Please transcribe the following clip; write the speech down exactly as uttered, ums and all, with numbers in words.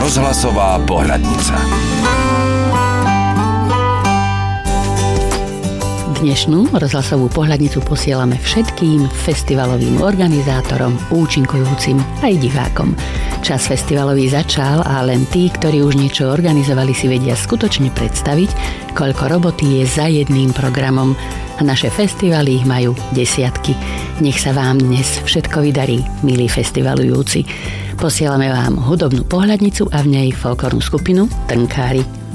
Rozhlasová pohľadnica. Dnešnú rozhlasovú pohľadnicu posielame všetkým festivalovým organizátorom, účinkujúcim aj divákom. Čas festivalový začal a len tí, ktorí už niečo organizovali, si vedia skutočne predstaviť, koľko roboty je za jedným programom. A naše festivaly ich majú desiatky. Nech sa vám dnes všetko vydarí, milí festivalujúci. Posielame vám hudobnú pohľadnicu a v nej folklórnu skupinu Trnkári.